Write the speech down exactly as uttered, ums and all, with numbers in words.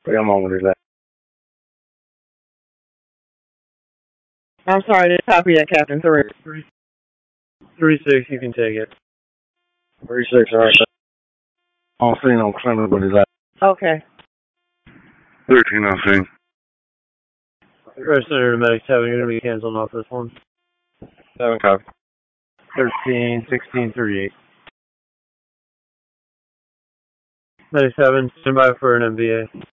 Yeah, I'm on with that. I'm sorry, I didn't copy that, Captain. Three. Three, three six. You can take it. Three six. All right. On scene on Clemens with his ass. Okay. Thirteen on scene. Rest Center to Medic seven. You're gonna be canceling off this one. Seven copy. Thirteen, sixteen, thirty-eight. Medic seven. Stand by for an M V A.